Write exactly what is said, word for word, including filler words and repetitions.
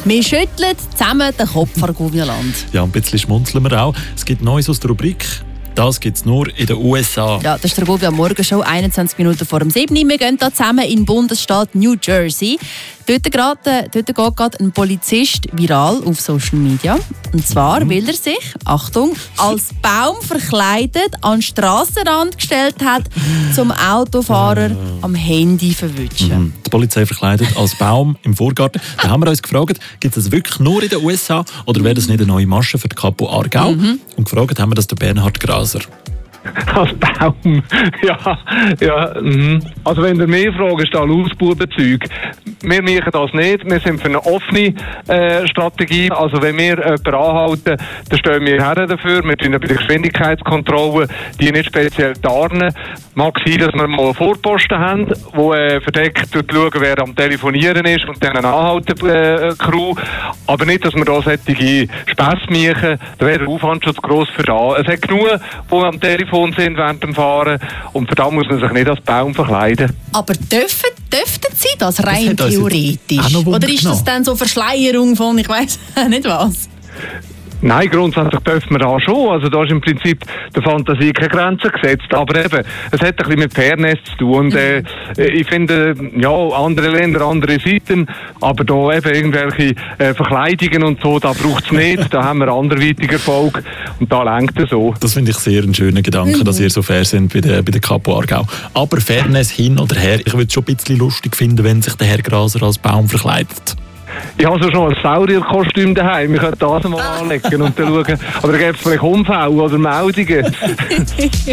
Wir schütteln zusammen den Kopf vor Guvioland. Ja, ein bisschen schmunzeln wir auch. Es gibt Neues aus der Rubrik. Das gibt es nur in den U S A. Ja, das ist der Guvia Morgenshow, einundzwanzig Minuten vor dem sieben. Wir gehen hier zusammen in den Bundesstaat New Jersey. Dort, grade, dort geht gerade ein Polizist viral auf Social Media. Und zwar, mhm. weil er sich, Achtung, als Baum verkleidet an den Strassenrand gestellt hat, zum Autofahrer äh. am Handy verwischen. Mhm. Die Polizei verkleidet als Baum im Vorgarten. Da haben wir uns gefragt, gibt es das wirklich nur in den U S A oder wäre das nicht eine neue Masche für die Kapo Aargau? Mhm. Und gefragt haben wir das der Bernhard Graser. Als Baum, ja, ja. Mh. Also wenn ihr mehr fragt, ist da Ausbubenzeug. Wir machen das nicht, wir sind für eine offene äh, Strategie. Also wenn wir jemanden anhalten, dann stehen wir her dafür. Wir tun bei der Geschwindigkeitskontrolle die nicht speziell tarnen. Mag sein, dass wir mal einen Vorposten haben, wo äh, verdeckt schauen, wer am Telefonieren ist und dann eine Anhalten-Crew. Aber nicht, dass wir da solche Spässe machen. Da wäre der Aufwand schon zu gross für da. Es hat genug, die am Telefon sind während dem Fahren und für das muss man sich nicht als Baum verkleiden. Aber dürfen, dürften Sie das rein das theoretisch? Oder ist das dann so Verschleierung von, ich weiss nicht was? Nein, grundsätzlich dürfen wir da schon. Also da ist im Prinzip der Fantasie keine Grenze gesetzt. Aber eben, es hat ein bisschen mit Fairness zu tun. Und äh, ich finde, ja, andere Länder, andere Seiten, aber da eben irgendwelche äh, Verkleidungen und so, da braucht es nicht. Da haben wir anderweitig Erfolg und da lenkt es so. Das finde ich sehr einen schönen Gedanken, mhm. dass ihr so fair sind bei der, bei der Kapo Aargau. Aber Fairness hin oder her, ich würde es schon ein bisschen lustig finden, wenn sich der Herr Graser als Baum verkleidet. Ich habe so schon ein Saurierkostüm daheim. Wir können das mal anlegen und dann schauen. Aber da gibt es vielleicht Unfälle oder Meldungen.